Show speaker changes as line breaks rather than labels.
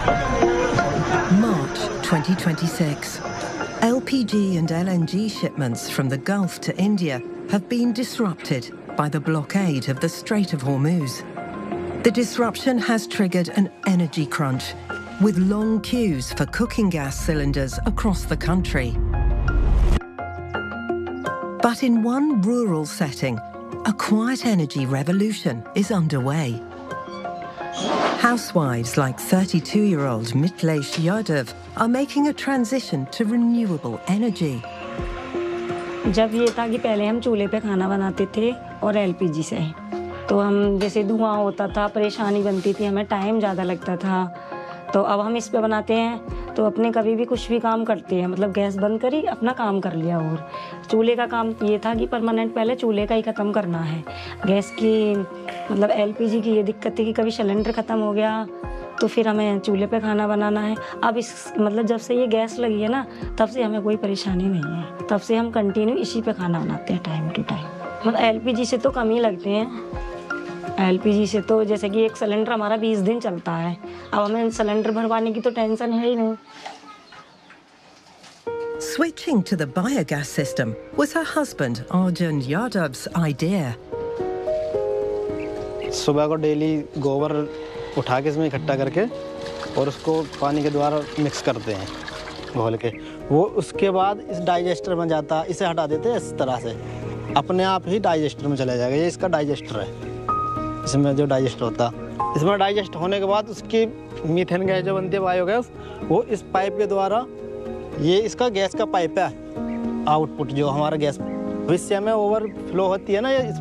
March 2026. LPG and LNG shipments from the Gulf to India have been disrupted by the blockade of the Strait of Hormuz. The disruption has triggered an energy crunch, with long queues for cooking gas cylinders across the country. But in one rural setting, a quiet energy revolution is underway. Housewives like 32-year-old Mitlesh Yadav are making a transition to renewable energy.
जब ये था कि पहले हम चूल्हे पे खाना बनाते थे और एलपीजी से, तो हम जैसे धुआं होता था, परेशानी बनती थी, हमें टाइम ज़्यादा लगता था। तो अब हम इस पे बनाते हैं तो अपने कभी भी कुछ भी काम करते हैं, मतलब गैस बंद करी, अपना काम कर लिया। और चूल्हे का काम ये था कि परमानेंट पहले चूल्हे का ही ख़त्म करना है। गैस की मतलब एलपीजी की ये दिक्कत थी कि कभी सिलेंडर ख़त्म हो गया तो फिर हमें चूल्हे पे खाना बनाना है। अब इस मतलब जब से ये गैस लगी है ना, तब से हमें कोई परेशानी नहीं है। तब से हम कंटिन्यू इसी पे खाना बनाते हैं टाइम टू टाइम। मतलब एलपीजी से तो कम ही लगते हैं। एलपीजी से तो जैसे कि एक सिलेंडर हमारा 20 दिन चलता है, अब हमें सिलेंडर भरवाने की तो टेंशन है ही नहीं।
Switching to the biogas system was her husband Arjun Yadav's idea.
सुबह को डेली गोबर उठा के इसमें इकट्ठा करके और उसको पानी के द्वारा मिक्स करते हैं घोल के। वो उसके बाद इस डाइजेस्टर में जाता, इसे हटा देते हैं इस तरह से, अपने आप ही डाइजेस्टर में चला जाएगा। ये इसका डाइजेस्टर है, इसमें जो डाइजेस्ट होता, इसमें डाइजेस्ट होने के बाद उसकी मीथेन गैस जो बनती है, बायोगैस, वो इस पाइप के द्वारा, ये इसका गैस का पाइप है, आउटपुट जो हमारा गैस भविष्य में ओवरफ्लो होती है ना, ये